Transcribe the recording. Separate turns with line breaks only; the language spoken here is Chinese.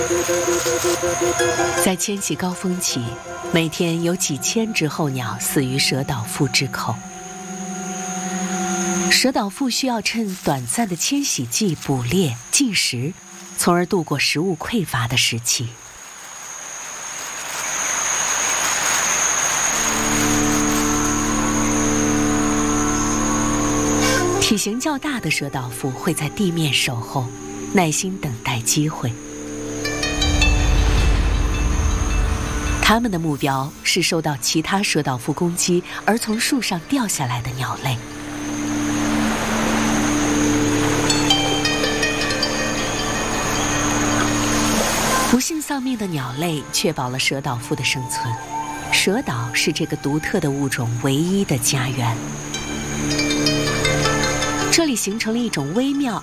在迁徙高峰期，每天有几千只候鸟死于蛇岛腹之口。蛇岛腹需要趁短暂的迁徙季捕猎、进食，从而度过食物匮乏的时期。体型较大的蛇岛腹会在地面守候，耐心等待机会。它们的目标是受到其他蛇岛腹攻击而从树上掉下来的鸟类。不幸丧命的鸟类确保了蛇岛腹的生存。蛇岛是这个独特的物种唯一的家园。这里形成了一种微妙